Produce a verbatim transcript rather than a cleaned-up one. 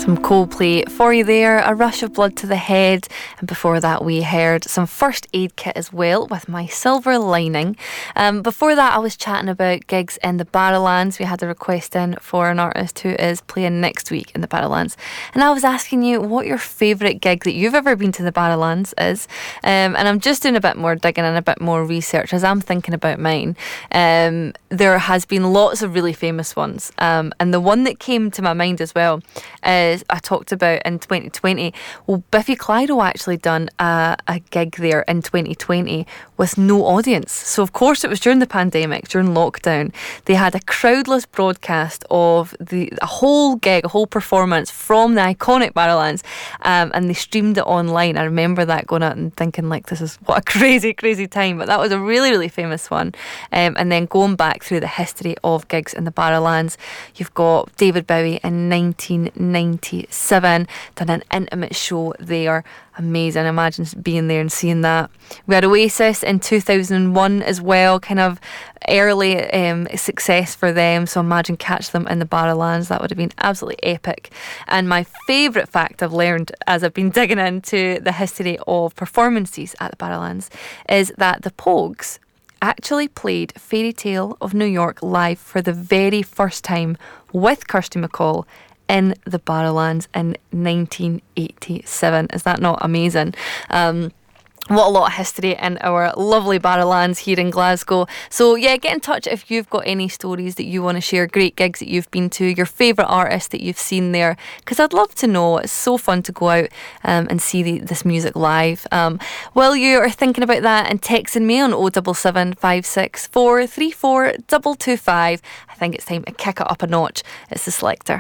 Some Coldplay for you there, A Rush of Blood to the Head, and before that we heard some First Aid Kit as well with My Silver Lining. Um, before that I was chatting about gigs in the Barrowlands. We had a request in for an artist who is playing next week in the Barrowlands, and I was asking you what your favourite gig that you've ever been to the Barrowlands is, um, and I'm just doing a bit more digging and a bit more research as I'm thinking about mine. Um, there has been lots of really famous ones, um, and the one that came to my mind as well is I talked about in twenty twenty. Well, Biffy Clyro actually done a, a gig there in twenty twenty with no audience. So of course it was during the pandemic, during lockdown. They had a crowdless broadcast of the a whole gig, a whole performance from the iconic Barrowlands, um, and they streamed it online. I remember that going out and thinking like, this is what a crazy, crazy time. But that was a really, really famous one. Um, and then going back through the history of gigs in the Barrowlands, you've got David Bowie in nineteen ninety-seven, done an intimate show there. Amazing. Imagine being there and seeing that. We had Oasis in two thousand one as well, kind of early um, success for them. So imagine catch them in the Barrowlands. That would have been absolutely epic. And my favourite fact I've learned as I've been digging into the history of performances at the Barrowlands is that the Pogues actually played Fairy Tale of New York live for the very first time with Kirsty MacColl in the Barrowlands in nineteen eighty-seven. Is that not amazing? Um, what a lot of history in our lovely Barrowlands here in Glasgow. So yeah, get in touch if you've got any stories that you want to share, great gigs that you've been to, your favourite artist that you've seen there, because I'd love to know. It's so fun to go out um, and see the, this music live. Um, while you are thinking about that and texting me on oh seven seven, five six four, three four two two five, I think it's time to kick it up a notch. It's the Selector.